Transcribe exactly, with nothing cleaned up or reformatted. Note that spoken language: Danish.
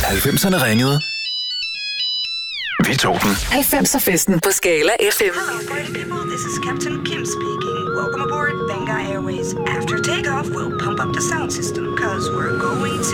halvfemserne ringede. Vi tog den. halvfemser festen på Skala F M. Hello, party people. This is Captain Kim speaking. Welcome aboard Benga Airways. After takeoff, we'll pump up the sound system, cause we're going